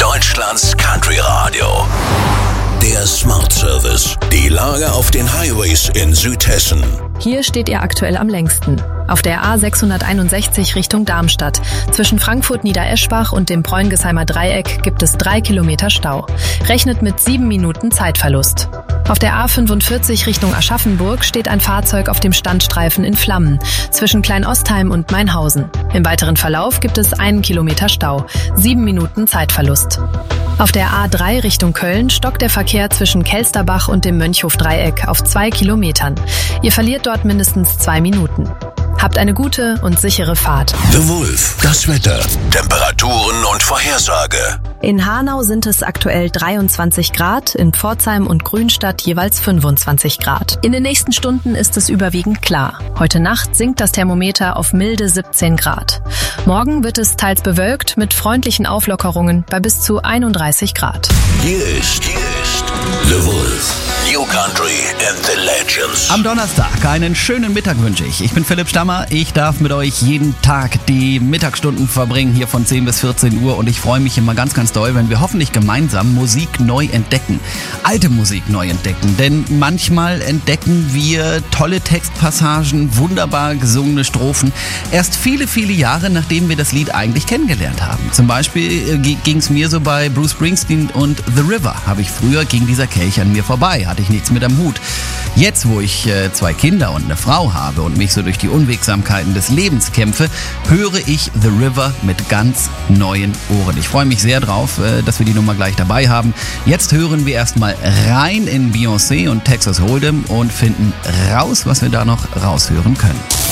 Deutschlands Country Radio. Der Smart Service. Die Lage auf den Highways in Südhessen. Hier steht ihr aktuell am längsten. Auf der A661 Richtung Darmstadt. Zwischen Frankfurt-Niedereschbach und dem Bräungesheimer Dreieck gibt es 3 Kilometer Stau. Rechnet mit 7 Minuten Zeitverlust. Auf der A45 Richtung Aschaffenburg steht ein Fahrzeug auf dem Standstreifen in Flammen zwischen Kleinostheim und Mainhausen. Im weiteren Verlauf gibt es 1 Kilometer Stau, 7 Minuten Zeitverlust. Auf der A3 Richtung Köln stockt der Verkehr zwischen Kelsterbach und dem Mönchhof-Dreieck auf 2 Kilometern. Ihr verliert dort mindestens 2 Minuten. Habt eine gute und sichere Fahrt. The Wolf, das Wetter, Temperaturen und Vorhersage. In Hanau sind es aktuell 23 Grad, in Pforzheim und Grünstadt jeweils 25 Grad. In den nächsten Stunden ist es überwiegend klar. Heute Nacht sinkt das Thermometer auf milde 17 Grad. Morgen wird es teils bewölkt mit freundlichen Auflockerungen bei bis zu 31 Grad. Hier ist The Wolf. New Country and the Legends. Am Donnerstag einen schönen Mittag wünsche ich. Ich bin Philipp Stammer. Ich darf mit euch jeden Tag die Mittagsstunden verbringen, hier von 10 bis 14 Uhr. Und ich freue mich immer ganz, ganz doll, wenn wir hoffentlich gemeinsam Musik neu entdecken. Alte Musik neu entdecken. Denn manchmal entdecken wir tolle Textpassagen, wunderbar gesungene Strophen. Erst viele, viele Jahre, nachdem wir das Lied eigentlich kennengelernt haben. Zum Beispiel ging es mir so bei Bruce Springsteen und The River. Ging dieser Kelch an mir vorbei. Hatte ich nichts mit am Hut. Jetzt, wo ich 2 Kinder und eine Frau habe und mich so durch die Unwegsamkeiten des Lebens kämpfe, höre ich The River mit ganz neuen Ohren. Ich freue mich sehr drauf, dass wir die Nummer gleich dabei haben. Jetzt hören wir erstmal rein in Beyoncé und Texas Hold'em und finden raus, was wir da noch raushören können.